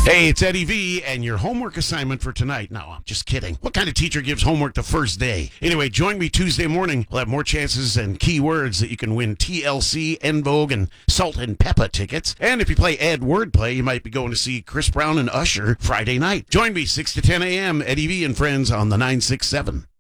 Hey, it's Eddie V, and your homework assignment for tonight. No, I'm just kidding. What kind of teacher gives homework the first day? Anyway, join me Tuesday morning. We'll have more chances and keywords that you can win TLC, En Vogue, and Salt and Peppa tickets. And if you play Add Wordplay, you might be going to see Chris Brown and Usher Friday night. Join me 6 to 10 a.m. Eddie V and Friends on the 967.